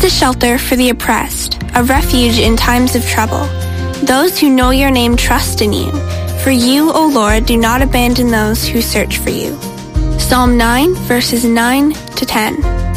is a shelter for the oppressed, a refuge in times of trouble. Those who know your name trust in you. For you, O Lord, do not abandon those who search for you. Psalm 9, verses 9 to 10.